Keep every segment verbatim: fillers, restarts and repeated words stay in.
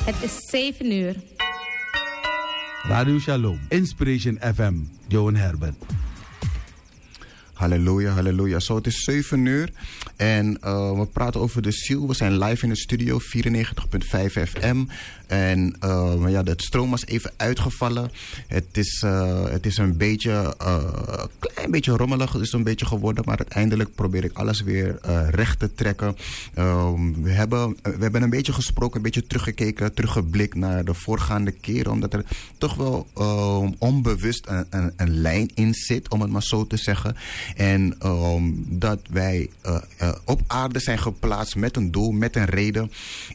Het is zeven uur. Radio Shalom, Inspiration F M, Johan Herbert. Halleluja, halleluja. Zo, het is zeven uur en uh, we praten over de ziel. We zijn live in de studio, vierennegentig komma vijf F M. En uh, ja, de stroom was even uitgevallen. Het is, uh, het is een beetje, uh, klein beetje rommelig het is een beetje geworden. Maar uiteindelijk probeer ik alles weer uh, recht te trekken. Uh, we, hebben, we hebben een beetje gesproken, een beetje teruggekeken, teruggeblikt naar de voorgaande keren. Omdat er toch wel uh, onbewust een, een, een lijn in zit, om het maar zo te zeggen. En um, dat wij uh, uh, op aarde zijn geplaatst met een doel, met een reden.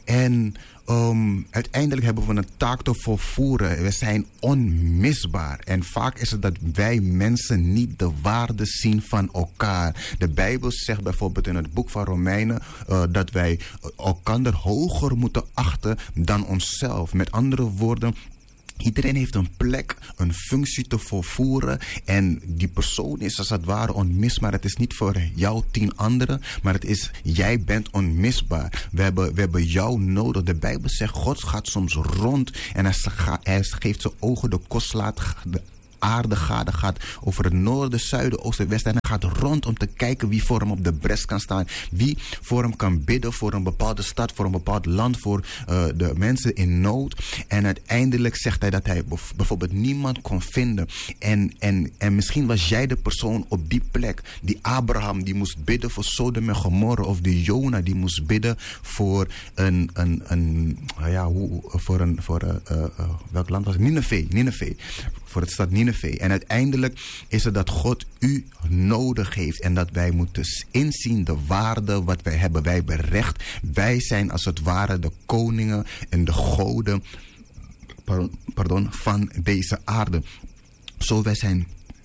En um, uiteindelijk hebben we een taak te volvoeren. We zijn onmisbaar. En vaak is het dat wij mensen niet de waarde zien van elkaar. De Bijbel zegt bijvoorbeeld in het boek van Romeinen uh, dat wij elkaar hoger moeten achten dan onszelf. Met andere woorden, iedereen heeft een plek, een functie te volvoeren. En die persoon is als het ware onmisbaar. Het is niet voor jou tien anderen, maar het is, jij bent onmisbaar. We hebben, we hebben jou nodig. De Bijbel zegt, God gaat soms rond en hij, hij geeft zijn ogen de kost laat de aarde gaat, gaat over het noorden, zuiden, oosten, westen. En hij gaat rond om te kijken wie voor hem op de bres kan staan. Wie voor hem kan bidden voor een bepaalde stad, voor een bepaald land, voor uh, de mensen in nood. En uiteindelijk zegt hij dat hij bijvoorbeeld niemand kon vinden. En, en, en misschien was jij de persoon op die plek. Die Abraham die moest bidden voor Sodom en Gomorra. Of die Jona die moest bidden voor een, een, een ja, hoe, voor een, voor uh, uh, welk land was het? Nineveh, Nineveh. Voor het stad Nineveh. En uiteindelijk is het dat God u nodig heeft. En dat wij moeten inzien de waarde wat wij hebben. Wij hebben recht. Wij zijn als het ware de koningen en de goden pardon, pardon, van deze aarde. Zo, wij zijn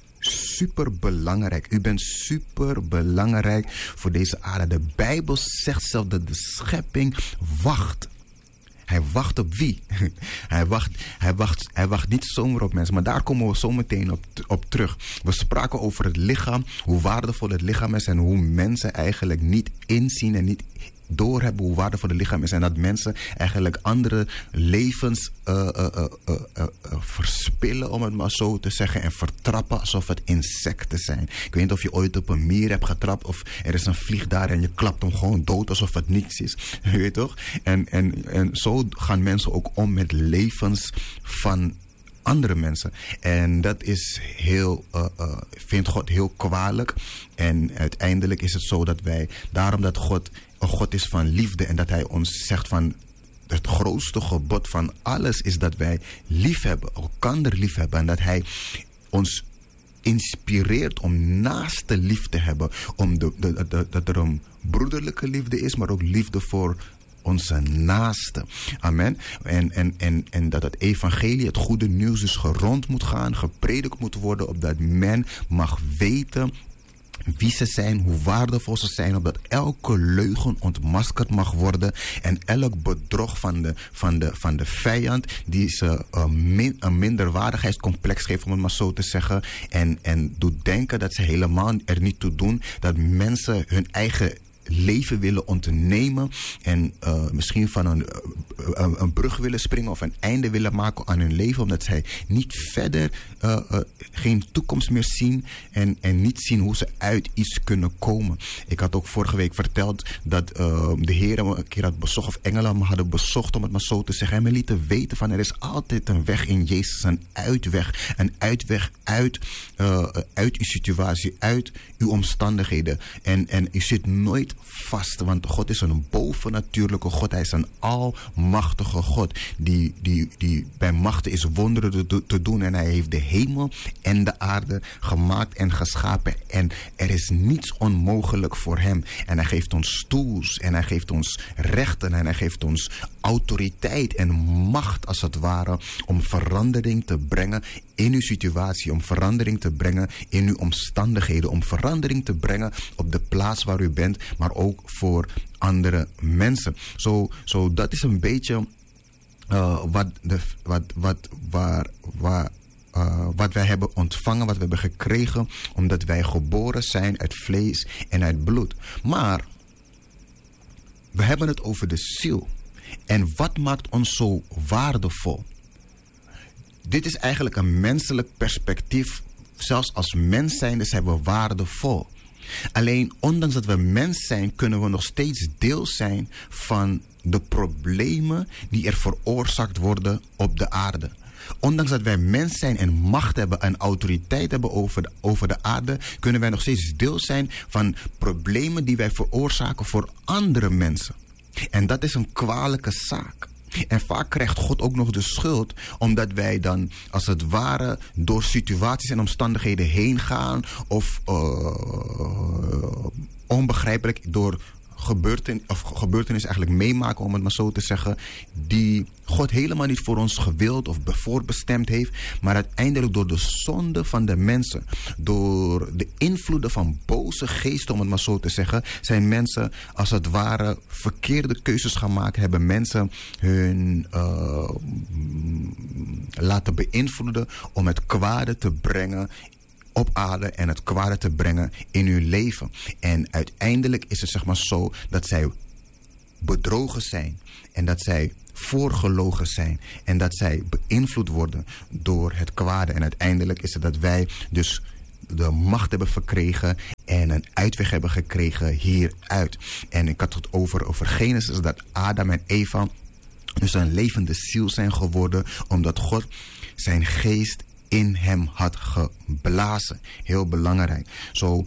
super belangrijk. U bent super belangrijk voor deze aarde. De Bijbel zegt zelf dat de schepping wacht. Hij wacht op wie? hij, wacht, hij, wacht, hij wacht niet zomaar op mensen. Maar daar komen we zo meteen op, op terug. We spraken over het lichaam. Hoe waardevol het lichaam is. En hoe mensen eigenlijk niet inzien en niet doorhebben hoe waardevol het lichaam is. En dat mensen eigenlijk andere levens uh, uh, uh, uh, uh, uh, verspillen, om het maar zo te zeggen. En vertrappen alsof het insecten zijn. Ik weet niet of je ooit op een mier hebt getrapt. Of er is een vlieg daar en je klapt hem gewoon dood alsof het niets is. Je weet toch? En, en, en zo gaan mensen ook om met levens van andere mensen. En dat is heel, uh, uh, vindt God heel kwalijk. En uiteindelijk is het zo dat wij, daarom dat God een God is van liefde en dat hij ons zegt van, het grootste gebod van alles is dat wij lief hebben, elkander lief hebben. En dat hij ons inspireert om naaste lief te hebben. Om de, de, de, de, dat er een broederlijke liefde is, maar ook liefde voor onze naaste. Amen. En, en, en, en dat het evangelie, het goede nieuws dus gerond moet gaan, gepredikt moet worden, opdat men mag weten wie ze zijn, hoe waardevol ze zijn, opdat elke leugen ontmaskerd mag worden en elk bedrog van de, van de, van de vijand die ze een, min, een minderwaardigheidscomplex geeft, om het maar zo te zeggen, en, en doet denken dat ze helemaal er niet toe doen, dat mensen hun eigen leven willen ondernemen en uh, misschien van een, uh, een brug willen springen of een einde willen maken aan hun leven, omdat zij niet verder, uh, uh, geen toekomst meer zien en, en niet zien hoe ze uit iets kunnen komen. Ik had ook vorige week verteld dat uh, de Heer me een keer had bezocht, of engelen me hadden bezocht, om het maar zo te zeggen, en me lieten weten van er is altijd een weg in Jezus, een uitweg, een uitweg uit, uh, uit uw situatie, uit uw omstandigheden. En, en u zit nooit vast, want God is een bovennatuurlijke God. Hij is een almachtige God die, die, die bij machten is wonderen te, te doen. En hij heeft de hemel en de aarde gemaakt en geschapen. En er is niets onmogelijk voor hem. En hij geeft ons tools en hij geeft ons rechten en hij geeft ons autoriteit en macht als het ware om verandering te brengen in uw situatie, om verandering te brengen in uw omstandigheden, om verandering te brengen op de plaats waar u bent, maar ook voor andere mensen. Zo, zo dat is een beetje uh, wat, de, wat, wat, waar, waar, uh, wat wij hebben ontvangen, wat we hebben gekregen, omdat wij geboren zijn uit vlees en uit bloed. Maar we hebben het over de ziel. En wat maakt ons zo waardevol? Dit is eigenlijk een menselijk perspectief. Zelfs als mens zijnde zijn we waardevol. Alleen ondanks dat we mens zijn, kunnen we nog steeds deel zijn van de problemen die er veroorzaakt worden op de aarde. Ondanks dat wij mens zijn en macht hebben en autoriteit hebben over de, over de aarde, kunnen wij nog steeds deel zijn van problemen die wij veroorzaken voor andere mensen. En dat is een kwalijke zaak. En vaak krijgt God ook nog de schuld, omdat wij dan als het ware door situaties en omstandigheden heen gaan of uh, onbegrijpelijk door gebeurten, of gebeurtenissen eigenlijk meemaken, om het maar zo te zeggen, die God helemaal niet voor ons gewild of voorbestemd heeft, maar uiteindelijk door de zonde van de mensen, door de invloeden van boze geesten, om het maar zo te zeggen, zijn mensen als het ware verkeerde keuzes gaan maken, hebben mensen hun uh, laten beïnvloeden om het kwade te brengen op aarde en het kwade te brengen in hun leven. En uiteindelijk is het zeg maar zo dat zij bedrogen zijn en dat zij voorgelogen zijn en dat zij beïnvloed worden door het kwade. En uiteindelijk is het dat wij dus de macht hebben verkregen en een uitweg hebben gekregen hieruit. En ik had het over, over Genesis, dat Adam en Eva dus een levende ziel zijn geworden, omdat God zijn geest in hem had geblazen. Heel belangrijk. Zo,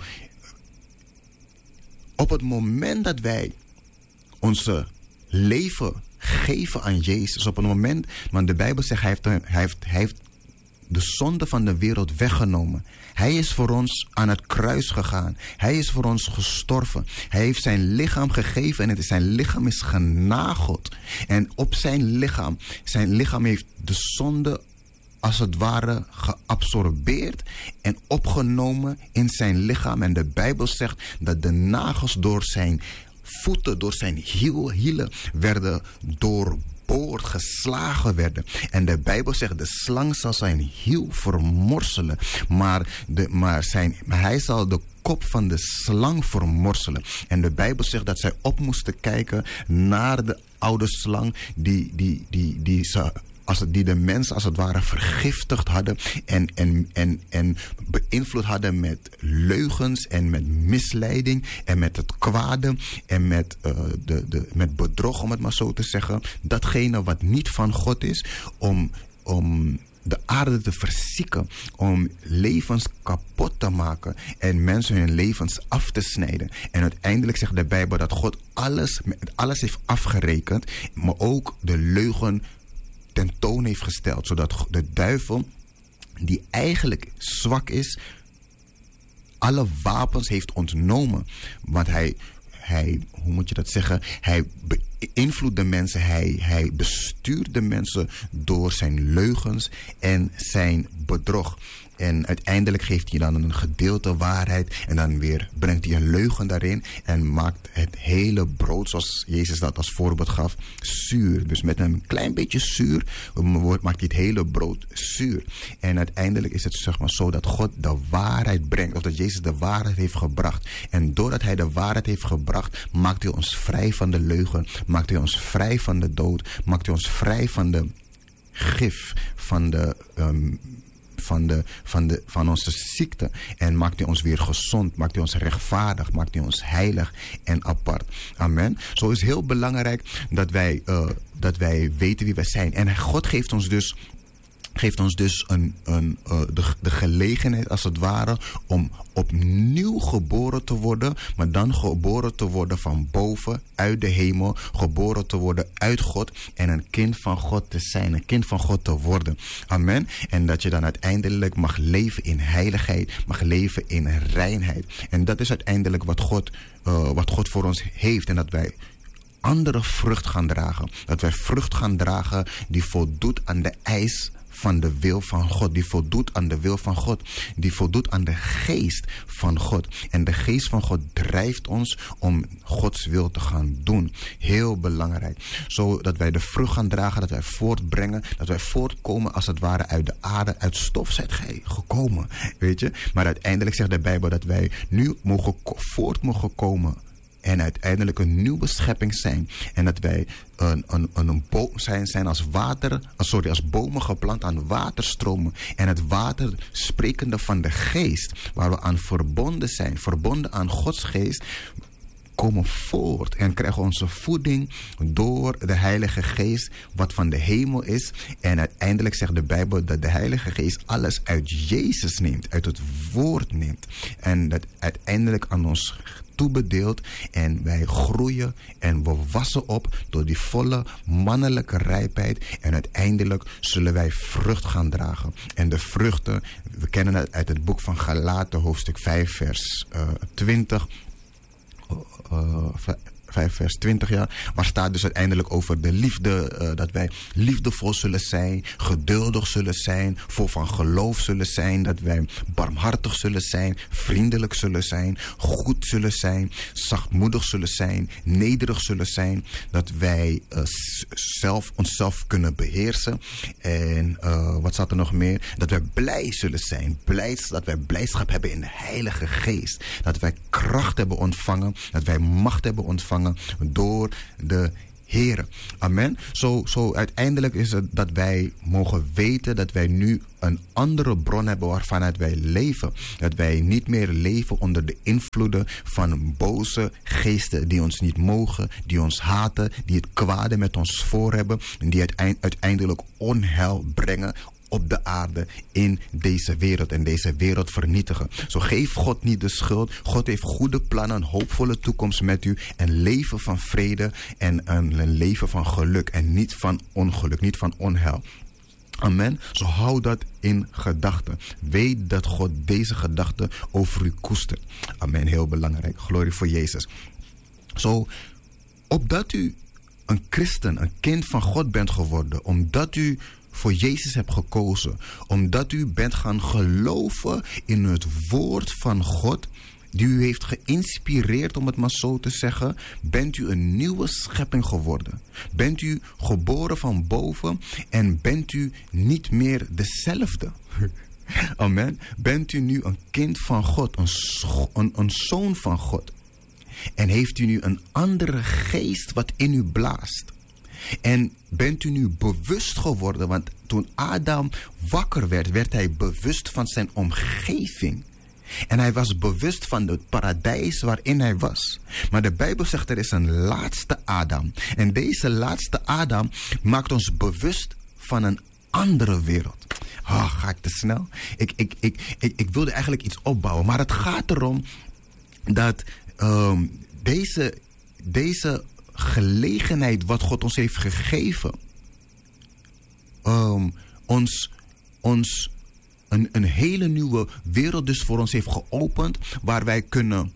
op het moment dat wij onze leven geven aan Jezus, op het moment, want de Bijbel zegt, hij heeft, hij heeft, hij heeft de zonde van de wereld weggenomen. Hij is voor ons aan het kruis gegaan. Hij is voor ons gestorven. Hij heeft zijn lichaam gegeven en het is, zijn lichaam is genageld. En op zijn lichaam, zijn lichaam heeft de zonde als het ware geabsorbeerd en opgenomen in zijn lichaam. En de Bijbel zegt dat de nagels door zijn voeten, door zijn hiel, hielen werden doorboord, geslagen werden. En de Bijbel zegt, de slang zal zijn hiel vermorselen, maar, de, maar, zijn, maar hij zal de kop van de slang vermorselen. En de Bijbel zegt dat zij op moesten kijken naar de oude slang die, die, die, die ze Als het, die de mensen als het ware vergiftigd hadden en, en, en, en beïnvloed hadden met leugens en met misleiding en met het kwade en met, uh, de, de, met bedrog, om het maar zo te zeggen. Datgene wat niet van God is, om, om de aarde te verzieken, om levens kapot te maken en mensen hun levens af te snijden. En uiteindelijk zegt de Bijbel dat God alles, alles heeft afgerekend, maar ook de leugen tentoon heeft gesteld, zodat de duivel, die eigenlijk zwak is, alle wapens heeft ontnomen. Want hij, hij hoe moet je dat zeggen, hij beïnvloedt de mensen, hij, hij bestuurt de mensen door zijn leugens en zijn bedrog. En uiteindelijk geeft hij dan een gedeelte waarheid en dan weer brengt hij een leugen daarin en maakt het hele brood, zoals Jezus dat als voorbeeld gaf, zuur. Dus met een klein beetje zuur maakt hij het hele brood zuur. En uiteindelijk is het zeg maar zo dat God de waarheid brengt, of dat Jezus de waarheid heeft gebracht. En doordat hij de waarheid heeft gebracht, maakt hij ons vrij van de leugen, maakt hij ons vrij van de dood, maakt hij ons vrij van de gif, van de Um, Van, de, van, de, van onze ziekte. En maakt hij ons weer gezond. Maakt hij ons rechtvaardig. Maakt hij ons heilig en apart. Amen. Zo is heel belangrijk dat wij, uh, dat wij weten wie wij zijn. En God geeft ons dus, geeft ons dus een, een, uh, de, de gelegenheid als het ware om opnieuw geboren te worden. Maar dan geboren te worden van boven, uit de hemel. Geboren te worden uit God. En een kind van God te zijn. Een kind van God te worden. Amen. En dat je dan uiteindelijk mag leven in heiligheid. Mag leven in reinheid. En dat is uiteindelijk wat God, uh, wat God voor ons heeft. En dat wij andere vrucht gaan dragen. Dat wij vrucht gaan dragen die voldoet aan de eis van de wil van God. Die voldoet aan de wil van God. Die voldoet aan de geest van God. En de geest van God drijft ons om Gods wil te gaan doen. Heel belangrijk. Zodat wij de vrucht gaan dragen. Dat wij voortbrengen. Dat wij voortkomen als het ware uit de aarde. Uit stof zijt gij gekomen. Weet je. Maar uiteindelijk zegt de Bijbel dat wij nu mogen voort mogen komen en uiteindelijk een nieuwe schepping zijn. En dat wij een, een, een boom zijn, zijn als water, sorry, als bomen geplant aan waterstromen. En het water sprekende van de geest, waar we aan verbonden zijn, verbonden aan Gods geest, komen voort en krijgen onze voeding door de Heilige Geest, wat van de hemel is. En uiteindelijk zegt de Bijbel dat de Heilige Geest alles uit Jezus neemt, uit het woord neemt. En dat uiteindelijk aan ons toebedeelt en wij groeien en we wassen op door die volle mannelijke rijpheid en uiteindelijk zullen wij vrucht gaan dragen. En de vruchten, we kennen het uit het boek van Galaten, hoofdstuk vijf, vers uh, twintig. Uh, vijf vers twintig, ja. Waar staat dus uiteindelijk over de liefde. Uh, dat wij liefdevol zullen zijn. Geduldig zullen zijn. Vol van geloof zullen zijn. Dat wij barmhartig zullen zijn. Vriendelijk zullen zijn. Goed zullen zijn. Zachtmoedig zullen zijn. Nederig zullen zijn. Dat wij uh, zelf, onszelf kunnen beheersen. En uh, wat staat er nog meer? Dat wij blij zullen zijn. Blijds, dat wij blijdschap hebben in de Heilige Geest. Dat wij kracht hebben ontvangen. Dat wij macht hebben ontvangen door de Heere. Amen. Zo, zo uiteindelijk is het dat wij mogen weten dat wij nu een andere bron hebben waarvanuit wij leven. Dat wij niet meer leven onder de invloeden van boze geesten die ons niet mogen, die ons haten, die het kwade met ons voor hebben en die uiteindelijk onheil brengen op de aarde in deze wereld en deze wereld vernietigen. Zo geef God niet de schuld. God heeft goede plannen, een hoopvolle toekomst met u. Een leven van vrede en een, een leven van geluk en niet van ongeluk, niet van onheil. Amen. Zo hou dat in gedachten. Weet dat God deze gedachten over u koestert. Amen. Heel belangrijk. Glorie voor Jezus. Zo, opdat u een christen, een kind van God bent geworden, omdat u voor Jezus hebt gekozen, omdat u bent gaan geloven in het woord van God, die u heeft geïnspireerd, om het maar zo te zeggen, bent u een nieuwe schepping geworden. Bent u geboren van boven en bent u niet meer dezelfde. Amen. Bent u nu een kind van God, een, een, een zoon van God. En heeft u nu een andere geest wat in u blaast. En bent u nu bewust geworden, want toen Adam wakker werd, werd hij bewust van zijn omgeving. En hij was bewust van het paradijs waarin hij was. Maar de Bijbel zegt er is een laatste Adam. En deze laatste Adam maakt ons bewust van een andere wereld. Oh, ga ik te snel? Ik, ik, ik, ik, ik wilde eigenlijk iets opbouwen. Maar het gaat erom dat um, deze, deze gelegenheid wat God ons heeft gegeven, um, ons, ons een, een hele nieuwe wereld dus voor ons heeft geopend, waar wij kunnen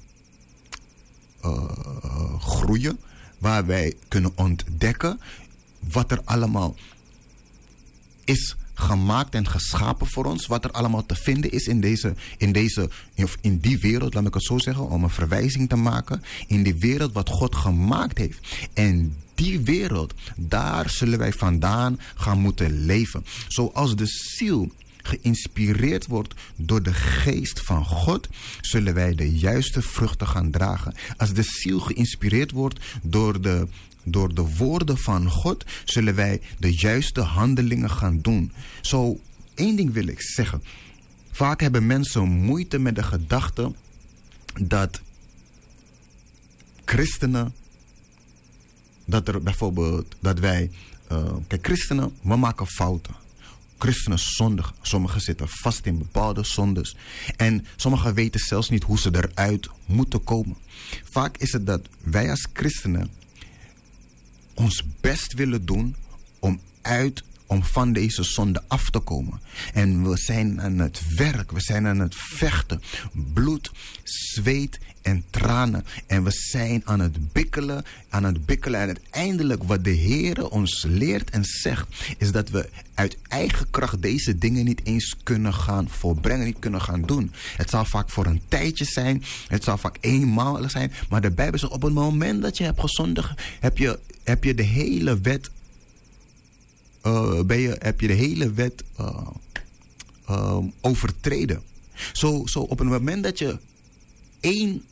uh, groeien, waar wij kunnen ontdekken wat er allemaal is gemaakt en geschapen voor ons, wat er allemaal te vinden is in deze, in deze, of in die wereld, laat ik het zo zeggen, om een verwijzing te maken, in die wereld wat God gemaakt heeft. En die wereld, daar zullen wij vandaan gaan moeten leven. Zoals de ziel geïnspireerd wordt door de geest van God, zullen wij de juiste vruchten gaan dragen. Als de ziel geïnspireerd wordt door de Door de woorden van God, zullen wij de juiste handelingen gaan doen. Zo, één ding wil ik zeggen. Vaak hebben mensen moeite met de gedachte dat christenen, dat er bijvoorbeeld, dat wij, uh, kijk, christenen, we maken fouten. Christenen zondigen. Sommigen zitten vast in bepaalde zondes. En sommigen weten zelfs niet hoe ze eruit moeten komen. Vaak is het dat wij als christenen ons best willen doen om uit, om van deze zonde af te komen. En we zijn aan het werk, we zijn aan het vechten. Bloed, zweet en tranen. En we zijn aan het bikkelen, aan het bikkelen. En uiteindelijk wat de Heere ons leert en zegt, is dat we uit eigen kracht deze dingen niet eens kunnen gaan volbrengen, niet kunnen gaan doen. Het zal vaak voor een tijdje zijn, het zal vaak eenmalig zijn, maar de Bijbel zegt, op het moment dat je hebt gezondigd, heb je, heb je de hele wet Uh, ben je, heb je de hele wet uh, uh, overtreden. Zo, zo op het moment dat je één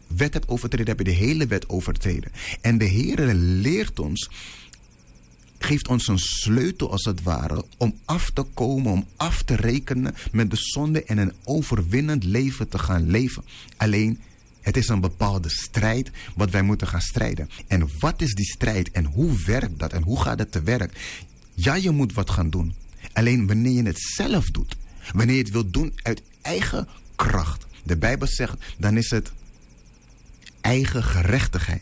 wet hebt overtreden, heb je de hele wet overtreden. En de Heer leert ons, geeft ons een sleutel als het ware, om af te komen, om af te rekenen met de zonde en een overwinnend leven te gaan leven. Alleen, het is een bepaalde strijd wat wij moeten gaan strijden. En wat is die strijd en hoe werkt dat en hoe gaat het te werk? Ja, je moet wat gaan doen. Alleen wanneer je het zelf doet, wanneer je het wilt doen uit eigen kracht. De Bijbel zegt, dan is het eigen gerechtigheid.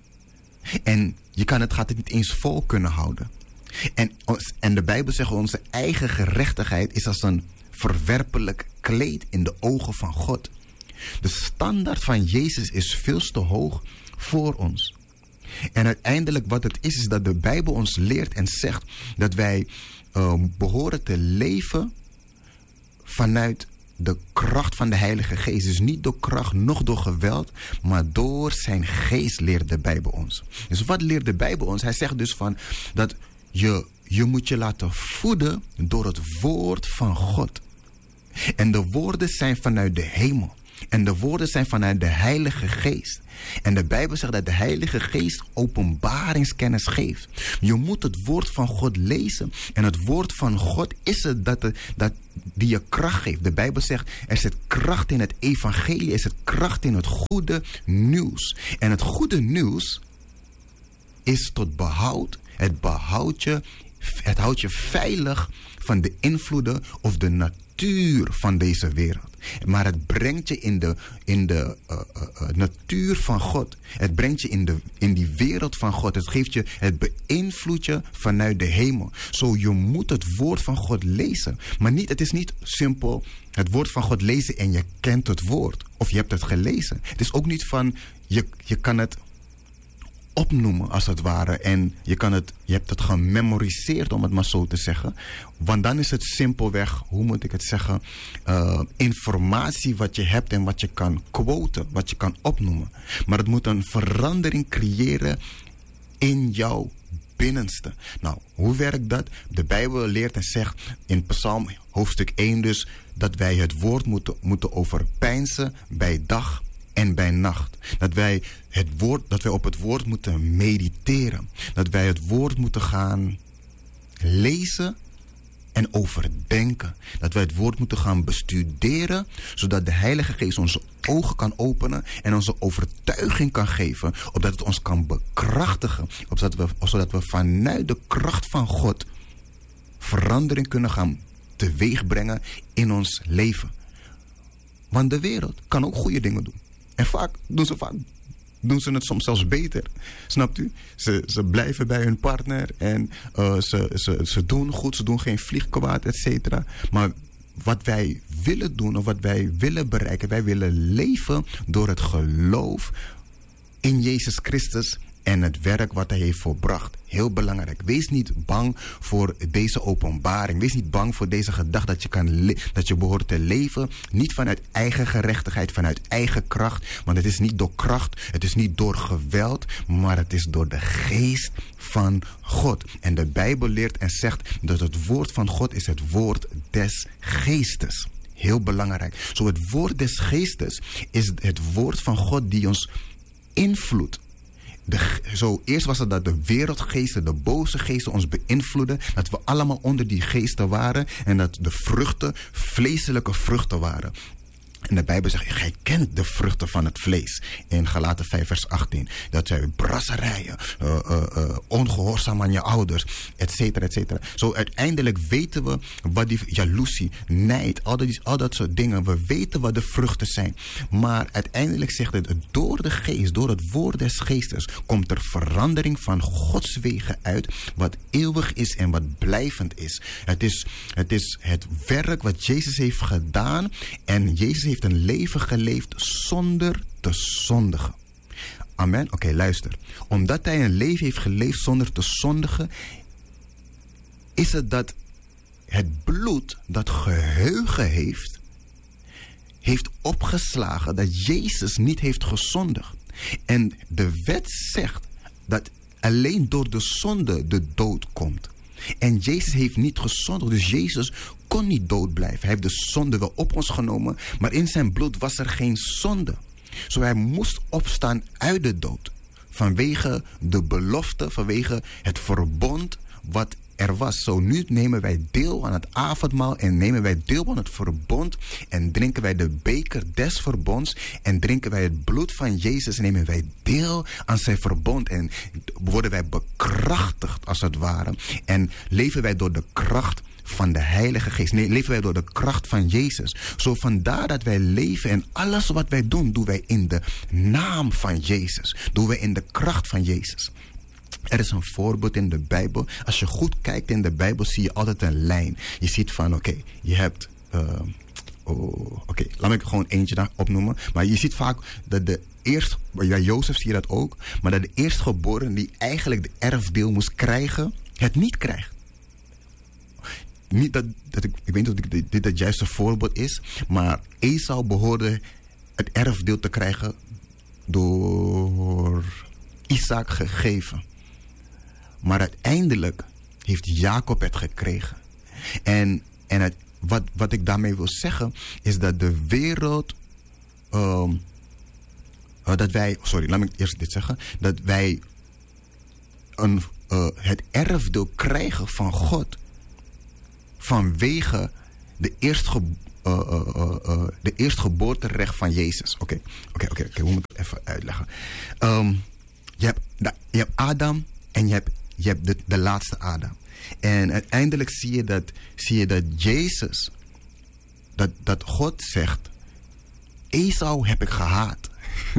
En je kan het, gaat het niet eens vol kunnen houden. En, en de Bijbel zegt, onze eigen gerechtigheid is als een verwerpelijk kleed in de ogen van God. De standaard van Jezus is veel te hoog voor ons. En uiteindelijk wat het is, is dat de Bijbel ons leert en zegt dat wij uh, behoren te leven vanuit de kracht van de Heilige Geest. Dus niet door kracht, noch door geweld, maar door zijn geest leert de Bijbel ons. Dus wat leert de Bijbel ons? Hij zegt dus van dat je, je moet je laten voeden door het woord van God. En de woorden zijn vanuit de hemel. En de woorden zijn vanuit de Heilige Geest. En de Bijbel zegt dat de Heilige Geest openbaringskennis geeft. Je moet het woord van God lezen. En het woord van God is het dat, de, dat die je kracht geeft. De Bijbel zegt, er zit kracht in het evangelie. Er zit kracht in het goede nieuws. En het goede nieuws is tot behoud. Het behoudt je, het houdt je veilig van de invloeden of de natuur van deze wereld. Maar het brengt je in de, in de uh, uh, uh, natuur van God. Het brengt je in, de, in die wereld van God. Het geeft je, het beïnvloedt je vanuit de hemel. Zo, je moet het woord van God lezen. Maar niet, het is niet simpel het woord van God lezen en je kent het woord. Of je hebt het gelezen. Het is ook niet van, je, je kan het opnoemen als het ware. En je, kan het, je hebt het gememoriseerd, om het maar zo te zeggen. Want dan is het simpelweg, hoe moet ik het zeggen, uh, informatie wat je hebt en wat je kan quoten, wat je kan opnoemen. Maar het moet een verandering creëren in jouw binnenste. Nou, hoe werkt dat? De Bijbel leert en zegt in Psalm hoofdstuk één dus, dat wij het woord moeten, moeten overpeinzen bij dag en bij nacht. Dat wij, het woord, dat wij op het woord moeten mediteren. Dat wij het woord moeten gaan lezen en overdenken. Dat wij het woord moeten gaan bestuderen, zodat de Heilige Geest onze ogen kan openen en onze overtuiging kan geven, opdat het ons kan bekrachtigen, opdat we, zodat we vanuit de kracht van God verandering kunnen gaan teweegbrengen in ons leven. Want de wereld kan ook goede dingen doen. En vaak doen ze, vaak doen ze het soms zelfs beter. Snapt u? Ze, ze blijven bij hun partner en uh, ze, ze, ze doen goed, ze doen geen vliegkwaad, et cetera. Maar wat wij willen doen of wat wij willen bereiken, wij willen leven door het geloof in Jezus Christus en het werk wat hij heeft volbracht. Heel belangrijk. Wees niet bang voor deze openbaring. Wees niet bang voor deze gedachte dat je, kan le- dat je behoort te leven. Niet vanuit eigen gerechtigheid, vanuit eigen kracht. Want het is niet door kracht, het is niet door geweld, maar het is door de geest van God. En de Bijbel leert en zegt dat het woord van God is het woord des geestes. Heel belangrijk. Zo, het woord des geestes is het woord van God die ons invloedt. De, zo, eerst was het dat de wereldgeesten, de boze geesten ons beïnvloeden. Dat we allemaal onder die geesten waren. En dat de vruchten vleeselijke vruchten waren. En de Bijbel zegt, gij kent de vruchten van het vlees. In Galaten vijf vers achttien. Dat zijn brasserijen, uh, uh, uh, ongehoorzaam aan je ouders, et cetera, et cetera. Zo uiteindelijk weten we wat die jaloezie, nijd, al dat, al dat soort dingen. We weten wat de vruchten zijn. Maar uiteindelijk zegt het, door de geest, door het woord des geestes, komt er verandering van Gods wegen uit, wat eeuwig is en wat blijvend is. Het is het, is het werk wat Jezus heeft gedaan. En Jezus heeft een leven geleefd zonder te zondigen. Amen. Oké, okay, luister. Omdat hij een leven heeft geleefd zonder te zondigen, is het dat het bloed dat geheugen heeft, heeft opgeslagen dat Jezus niet heeft gezondigd. En de wet zegt dat alleen door de zonde de dood komt. En Jezus heeft niet gezondigd, dus Jezus kon niet dood blijven. Hij heeft de zonde wel op ons genomen, maar in zijn bloed was er geen zonde. Zo hij moest opstaan uit de dood. Vanwege de belofte, vanwege het verbond wat er was. Zo nu nemen wij deel aan het avondmaal en nemen wij deel aan het verbond en drinken wij de beker des verbonds en drinken wij het bloed van Jezus en nemen wij deel aan zijn verbond en worden wij bekrachtigd als het ware en leven wij door de kracht van de Heilige Geest. Nee, leven wij door de kracht van Jezus. Zo vandaar dat wij leven en alles wat wij doen, doen wij in de naam van Jezus. Doen wij in de kracht van Jezus. Er is een voorbeeld in de Bijbel. Als je goed kijkt in de Bijbel, zie je altijd een lijn. Je ziet van, oké, okay, je hebt... Uh, oh, oké, okay, laat me gewoon eentje daar opnoemen. Maar je ziet vaak dat de eerst... Bij Jozef zie je dat ook. Maar dat de eerstgeboren die eigenlijk de erfdeel moest krijgen, het niet krijgt. Niet dat, dat ik, ik weet niet of dit, dit het juiste voorbeeld is. Maar Esau behoorde het erfdeel te krijgen door Isaac gegeven. Maar uiteindelijk heeft Jacob het gekregen. En, en het, wat, wat ik daarmee wil zeggen is dat de wereld... Um, uh, dat wij... Sorry, laat me eerst dit zeggen. Dat wij een, uh, het erfdeel krijgen van God. Vanwege de, eerstge, uh, uh, uh, uh, de eerstgeboorterecht van Jezus. Oké, okay. oké, okay, oké. Okay, okay. Hoe moet ik het even uitleggen? Um, je, hebt, je hebt Adam en je hebt, je hebt de, de laatste Adam. En uiteindelijk zie je dat, zie je dat Jezus, dat, dat God zegt, Esau heb ik gehaat.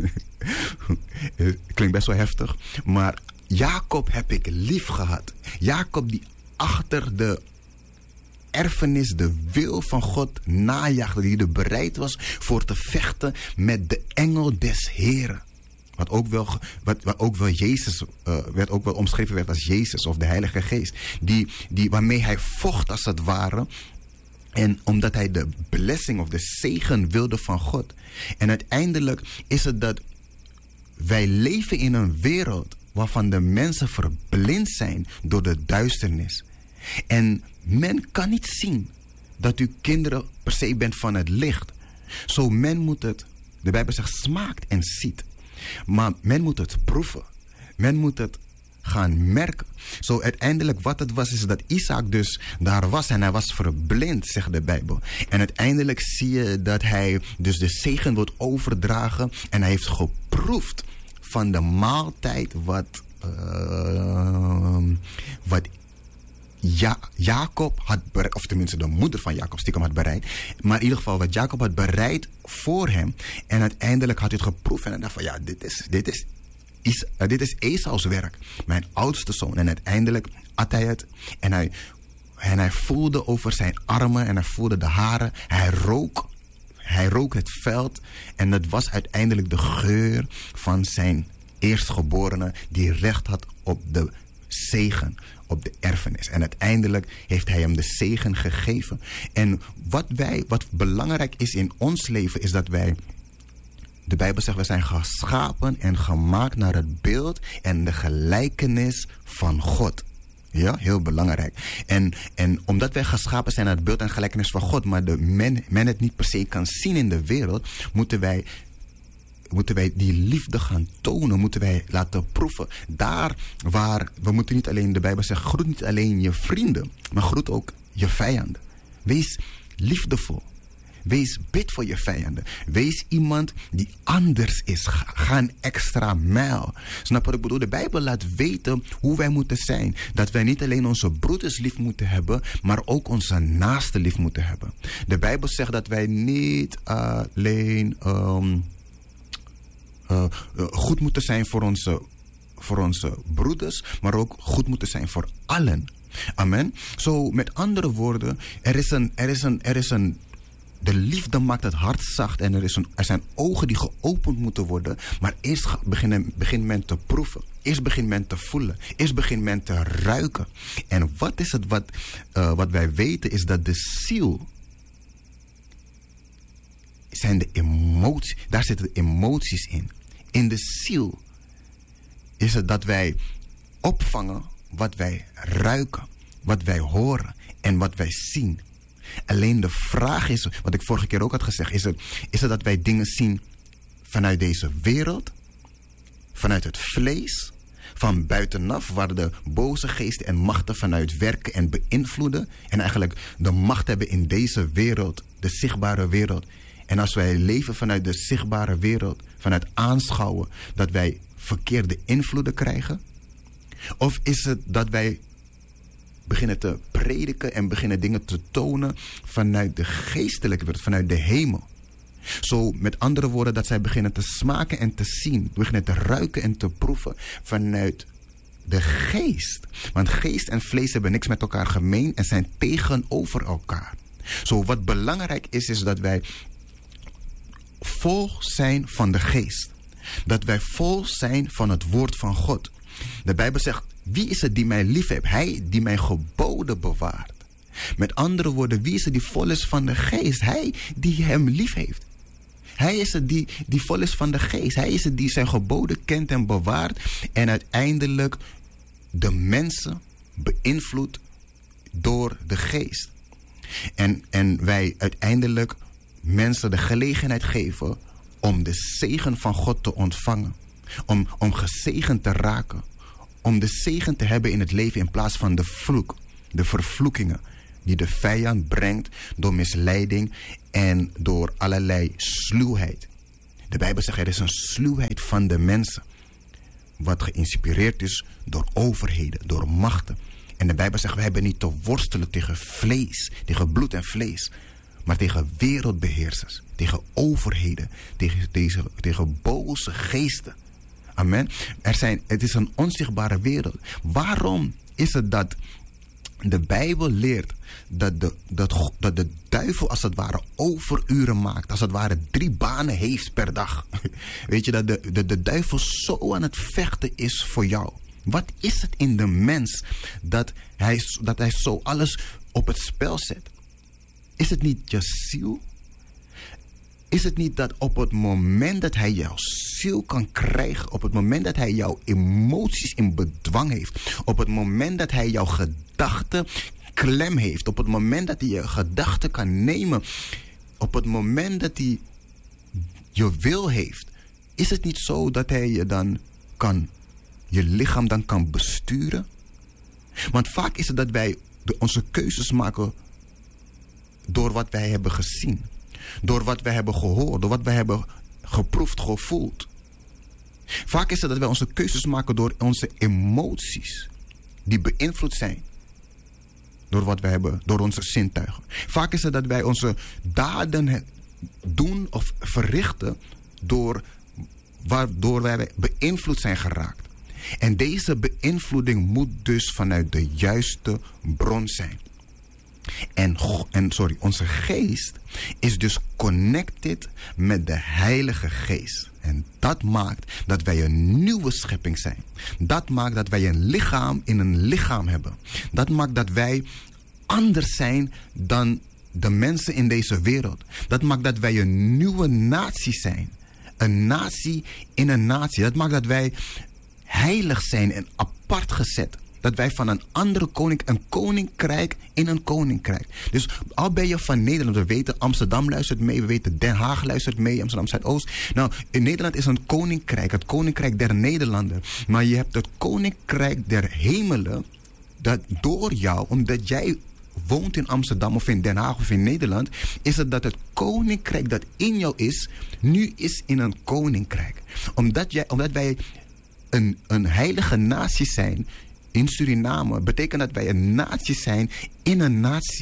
Klinkt best wel heftig. Maar Jacob heb ik lief gehad. Jacob die achter de erfenis, de wil van God najaagde. Die er bereid was voor te vechten met de engel des Heren. Wat ook wel, wat, wat ook wel Jezus, uh, werd ook wel omschreven werd als Jezus of de Heilige Geest. Die, die, waarmee hij vocht als het ware. En omdat hij de blessing of de zegen wilde van God. En uiteindelijk is het dat wij leven in een wereld waarvan de mensen verblind zijn door de duisternis. En men kan niet zien dat u kinderen per se bent van het licht. Zo men moet het, de Bijbel zegt, smaakt en ziet. Maar men moet het proeven. Men moet het gaan merken. Zo uiteindelijk wat het was is dat Isaac dus daar was en hij was verblind, zegt de Bijbel. En uiteindelijk zie je dat hij dus de zegen wordt overdragen en hij heeft geproefd van de maaltijd wat, uh, wat Ja, Jacob had bereid, of tenminste de moeder van Jacob stiekem had bereid. Maar in ieder geval wat Jacob had bereid voor hem. En uiteindelijk had hij het geproefd en hij dacht van ja, dit is, dit is, is, uh, dit is Esau's werk. Mijn oudste zoon. En uiteindelijk at hij het. En hij, en hij voelde over zijn armen en hij voelde de haren. Hij rook. Hij rook het veld. En dat was uiteindelijk de geur van zijn eerstgeborene die recht had op de zegen, op de erfenis. En uiteindelijk heeft hij hem de zegen gegeven. En wat wij, wat belangrijk is in ons leven, is dat wij, de Bijbel zegt, we zijn geschapen en gemaakt naar het beeld en de gelijkenis van God. Ja, heel belangrijk. En, en omdat wij geschapen zijn naar het beeld en gelijkenis van God, maar de men, men het niet per se kan zien in de wereld, moeten wij moeten wij die liefde gaan tonen, moeten wij laten proeven. Daar waar, we moeten niet alleen, de Bijbel zegt, groet niet alleen je vrienden, maar groet ook je vijanden. Wees liefdevol. Wees bid voor je vijanden. Wees iemand die anders is. Ga een extra mijl. Snap wat ik bedoel? De Bijbel laat weten hoe wij moeten zijn. Dat wij niet alleen onze broeders lief moeten hebben, maar ook onze naasten lief moeten hebben. De Bijbel zegt dat wij niet alleen Um, Uh, uh, goed moeten zijn voor onze, voor onze broeders, maar ook goed moeten zijn voor allen. Amen. Zo, met andere woorden, er is een, er is een, er is een, de liefde maakt het hart zacht en er, is een, er zijn ogen die geopend moeten worden, maar eerst begint begin men te proeven. Eerst begint men te voelen. Eerst begint men te ruiken. En wat is het wat, uh, wat wij weten is dat de ziel, zijn de emoties, daar zitten de emoties in. In de ziel is het dat wij opvangen wat wij ruiken, wat wij horen en wat wij zien. Alleen de vraag is, wat ik vorige keer ook had gezegd, is het, is het dat wij dingen zien vanuit deze wereld, vanuit het vlees, van buitenaf, waar de boze geesten en machten vanuit werken en beïnvloeden. En eigenlijk de macht hebben in deze wereld, de zichtbare wereld. En als wij leven vanuit de zichtbare wereld, vanuit aanschouwen, dat wij verkeerde invloeden krijgen? Of is het dat wij beginnen te prediken en beginnen dingen te tonen vanuit de geestelijke wereld, vanuit de hemel? Zo, met andere woorden, dat zij beginnen te smaken en te zien, beginnen te ruiken en te proeven vanuit de geest. Want geest en vlees hebben niks met elkaar gemeen en zijn tegenover elkaar. Zo, wat belangrijk is, is dat wij vol zijn van de geest. Dat wij vol zijn van het woord van God. De Bijbel zegt, wie is het die mij lief heeft? Hij die mijn geboden bewaart. Met andere woorden, wie is het die vol is van de geest? Hij die hem lief heeft. Hij is het die, die vol is van de geest. Hij is het die zijn geboden kent en bewaart. En uiteindelijk de mensen beïnvloedt door de geest. En, en wij uiteindelijk mensen de gelegenheid geven om de zegen van God te ontvangen. Om, om gezegend te raken. Om de zegen te hebben in het leven in plaats van de vloek. De vervloekingen die de vijand brengt door misleiding en door allerlei sluwheid. De Bijbel zegt, er is een sluwheid van de mensen. Wat geïnspireerd is door overheden, door machten. En de Bijbel zegt, we hebben niet te worstelen tegen vlees, tegen bloed en vlees. Maar tegen wereldbeheersers, tegen overheden, tegen, tegen, tegen boze geesten. Amen. Er zijn, het is een onzichtbare wereld. Waarom is het dat de Bijbel leert dat de, dat, dat de duivel als het ware overuren maakt. Als het ware drie banen heeft per dag. Weet je, dat de, de, de duivel zo aan het vechten is voor jou. Wat is het in de mens dat hij, dat hij zo alles op het spel zet? Is het niet je ziel? Is het niet dat op het moment dat hij jouw ziel kan krijgen, op het moment dat hij jouw emoties in bedwang heeft, op het moment dat hij jouw gedachten klem heeft, op het moment dat hij je gedachten kan nemen, op het moment dat hij je wil heeft, is het niet zo dat hij je dan kan, je lichaam dan kan besturen? Want vaak is het dat wij de, onze keuzes maken door wat wij hebben gezien. Door wat wij hebben gehoord. Door wat wij hebben geproefd, gevoeld. Vaak is het dat wij onze keuzes maken door onze emoties. Die beïnvloed zijn. Door wat wij hebben, door onze zintuigen. Vaak is het dat wij onze daden doen of verrichten door waardoor wij beïnvloed zijn geraakt. En deze beïnvloeding moet dus vanuit de juiste bron zijn. En, en sorry, onze geest is dus connected met de Heilige Geest. En dat maakt dat wij een nieuwe schepping zijn. Dat maakt dat wij een lichaam in een lichaam hebben. Dat maakt dat wij anders zijn dan de mensen in deze wereld. Dat maakt dat wij een nieuwe natie zijn. Een natie in een natie. Dat maakt dat wij heilig zijn en apart gezet. Dat wij van een andere koninkrijk, een koninkrijk in een koninkrijk. Dus al ben je van Nederland, we weten Amsterdam luistert mee, we weten Den Haag luistert mee, Amsterdam Zuidoost. Nou, in Nederland is een koninkrijk, het koninkrijk der Nederlanden. Maar je hebt het koninkrijk der hemelen, dat door jou, omdat jij woont in Amsterdam of in Den Haag of in Nederland, is het dat het koninkrijk dat in jou is, nu is in een koninkrijk. Omdat, jij, omdat wij een, een heilige natie zijn in Suriname, betekent dat wij een natie zijn in een natie.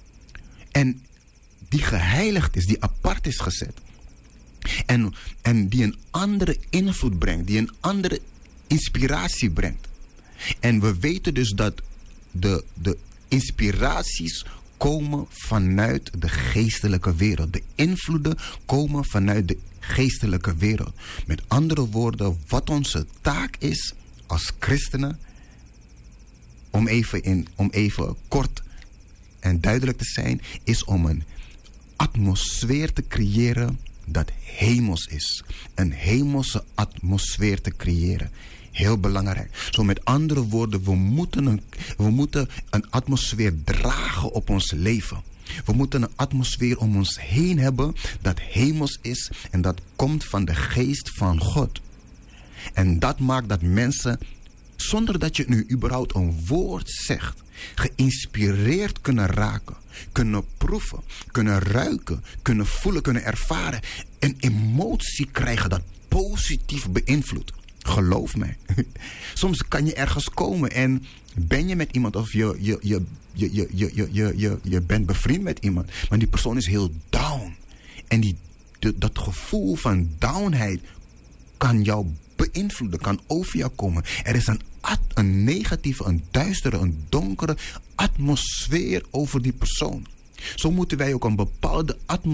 En die geheiligd is, die apart is gezet. En, en die een andere invloed brengt, die een andere inspiratie brengt. En we weten dus dat de, de inspiraties komen vanuit de geestelijke wereld. De invloeden komen vanuit de geestelijke wereld. Met andere woorden, wat onze taak is als christenen, om even, in, om even kort en duidelijk te zijn, is om een atmosfeer te creëren dat hemels is. Een hemelse atmosfeer te creëren. Heel belangrijk. Zo met andere woorden, we moeten een, we moeten een atmosfeer dragen op ons leven. We moeten een atmosfeer om ons heen hebben dat hemels is en dat komt van de geest van God. En dat maakt dat mensen, zonder dat je nu überhaupt een woord zegt, geïnspireerd kunnen raken, kunnen proeven, kunnen ruiken, kunnen voelen, kunnen ervaren. Een emotie krijgen dat positief beïnvloedt. Geloof mij. Soms kan je ergens komen en ben je met iemand of je, je, je, je, je, je, je, je, je, je bent bevriend met iemand, maar die persoon is heel down. En die, de, dat gevoel van downheid kan jou beïnvloeden, kan over jou komen. Er is een, at, een negatieve, een duistere, een donkere atmosfeer over die persoon. Zo moeten wij ook een bepaalde atmosfeer